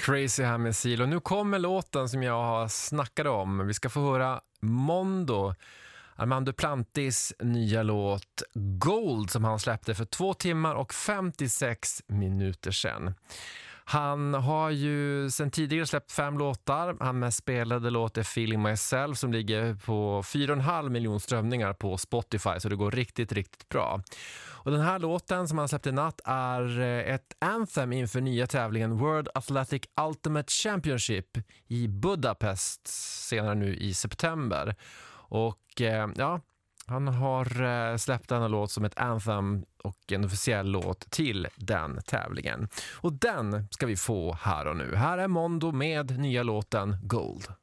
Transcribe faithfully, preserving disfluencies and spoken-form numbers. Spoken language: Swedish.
Crazy här med Sil. Och nu kommer låten som jag har snackat om. Vi ska få höra Mondo, Armando Plantis nya låt Gold, som han släppte för två timmar och femtiosex minuter sedan. Han har ju sedan tidigare släppt fem låtar. Han med spelade låt är Feeling Myself som ligger på fyra och en halv miljon strömningar på Spotify, så det går riktigt, riktigt bra. Och den här låten som han släppte i natt är ett anthem inför nya tävlingen World Athletic Ultimate Championship i Budapest senare nu i september. Och ja, han har släppt denna låt som ett anthem och en officiell låt till den tävlingen. Och den ska vi få här och nu. Här är Mondo med nya låten Gold.